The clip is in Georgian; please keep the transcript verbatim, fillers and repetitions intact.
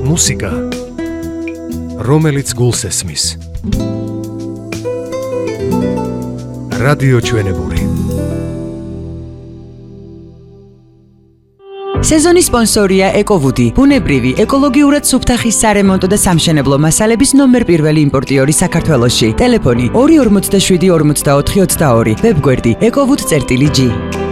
მუსიკა, რომელიც გულს ესმის. რადიო ჩვენებური. სეზონის სპონსორია ეკოვუდი, ბუნებრივი, ეკოლოგიურად სუფთახის სარემონტო და სამშენებლო მასალების ნომერ პირველი იმპორტიორი საქართველოში. ტელეფონი ორი ორმოცდაშვიდი ორმოცდაოთხი ოცდაორი, ვებგვერდი ეკოვუდ წერტილი ჯი.